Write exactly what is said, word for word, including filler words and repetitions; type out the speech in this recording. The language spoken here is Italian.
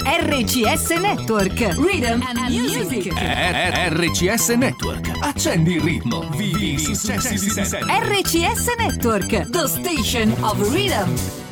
R C S Network. Rhythm and Music. R C S Network. Accendi il ritmo. Vivi i successi di sempre. R C S Network, the station of rhythm.